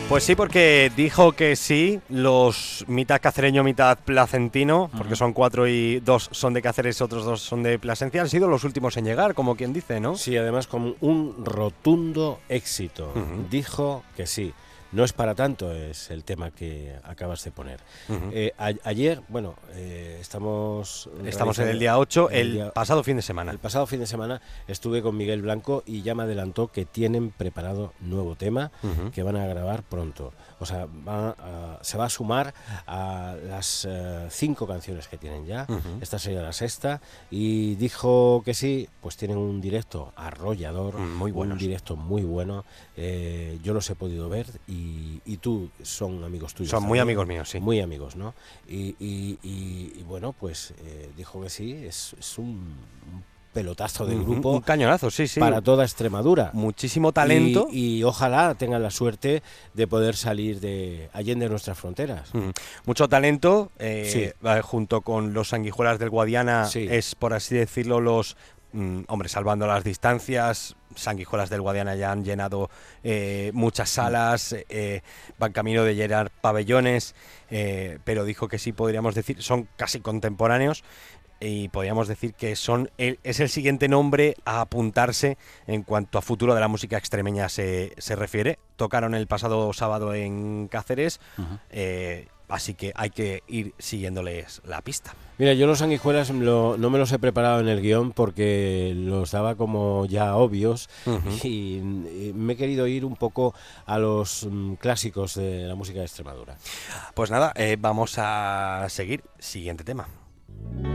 Pues sí, porque dijo que sí, los mitad cacereño, mitad placentino, porque son 4 y 2 son de Cáceres, otros 2 son de Plasencia, han sido los últimos en llegar, como quien dice, ¿no? Sí, además con un rotundo éxito. Dijo que sí. No es para tanto, es el tema que acabas de poner. Ayer, bueno, estamos en el día 8, el pasado fin de semana. El pasado fin de semana estuve con Miguel Blanco y ya me adelantó que tienen preparado nuevo tema que van a grabar pronto. O sea, se va a sumar a las 5 canciones que tienen ya. Esta sería la sexta. Y dijo que sí, pues tienen un directo arrollador, muy buenos. un directo muy bueno. Yo los he podido ver y tú, son amigos tuyos. Son muy amigos míos, sí. Muy amigos, ¿no? Y bueno, pues dijo que sí, es un pelotazo de grupo. Un cañonazo, sí, sí. Para toda Extremadura. Muchísimo talento. Y ojalá tengan la suerte de poder salir de allende nuestras fronteras. Mucho talento, sí. Junto con los Sanguijuelas del Guadiana, sí. Es, por así decirlo, los... hombre, salvando las distancias, Sanguijuelas del Guadiana ya han llenado muchas salas, van camino de llenar pabellones, pero dijo que sí, podríamos decir, son casi contemporáneos y podríamos decir que es el siguiente nombre a apuntarse en cuanto a futuro de la música extremeña se refiere. Tocaron el pasado sábado en Cáceres, así que hay que ir siguiéndoles la pista. Mira, yo los Sanguijuelas no me los he preparado en el guión porque los daba como ya obvios y me he querido ir un poco a los clásicos de la música de Extremadura. Pues nada, vamos a seguir. Siguiente tema.